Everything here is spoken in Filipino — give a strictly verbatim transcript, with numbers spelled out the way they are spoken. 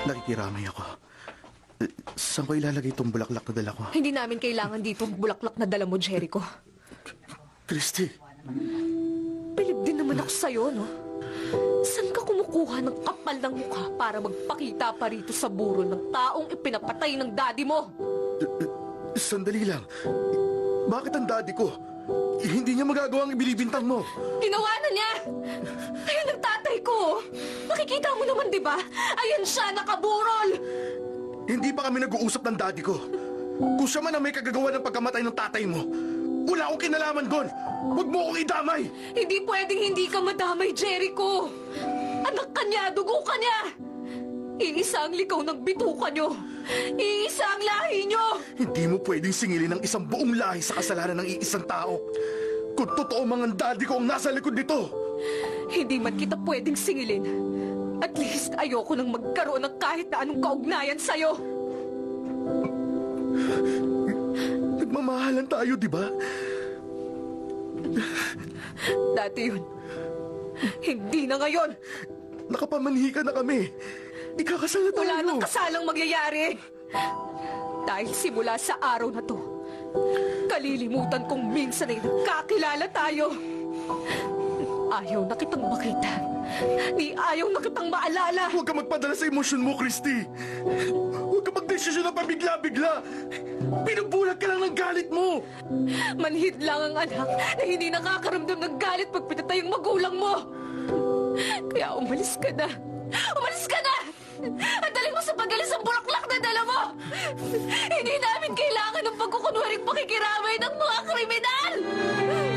Nakikiramay ako. Eh, Saan ko ilalagay itong bulaklak na dala ko? Hindi namin kailangan dito ang bulaklak na dala mo, Jericho. Christy, Bilib din naman ako sa'yo, no? Saan ka kumukuha ng kapal ng mukha para magpakita pa rito sa buro ng taong ipinapatay ng daddy mo? sandali lang. Bakit ang daddy ko? Eh, Hindi niya magagawa ang ibinibintang mo. Ginawa na niya! Ayun ang tatay ko! Nakikita mo naman, di ba? Ayun siya, nakaburol! Hindi pa kami nag-uusap ng daddy ko. Kung siya man ang may kagagawa ng pagkamatay ng tatay mo, wala akong kinalaman doon. Huwag mo akong idamay. Hindi pwedeng hindi ka madamay, Jericho! Anak ka niya, dugo ka niya! Iisa ang likaw ng bituka niyo! Iisa ang lahi niyo! Hindi mo pwedeng singilin ng isang buong lahi sa kasalanan ng iisang tao. Kung totoo mang ang daddy ko ang nasa likod nito. Hindi man kita pwedeng singilin. At least ayoko nang magkaroon ng kahit na anong kaugnayan sa'yo. Nagmamahalan tayo, di ba? Dati yun. Hindi na ngayon. Nakapamanhi ka na kami. Ikakasal na tayo. Wala nang kasalang magyayari. Dahil simula sa araw na to, kalilimutan kong minsan ay nagkakilala tayo. Ayaw na kitang makita. Ni ayaw na kitang maalala. Huwag ka magpadala sa emosyon mo, Christy. Huwag ka magdesisyon na pabigla-bigla. Pinubulag ka lang ng galit mo. Manhid lang ang anak na hindi nakakaramdam ng galit pag pinatay ang magulang mo. Kaya umalis ka na. Umalis ka na! At dalhin mo sa pagalis ang bulaklak na dala mo! Hindi namin kailangan ng pagkukunwaring pakikiramay ng mga kriminal!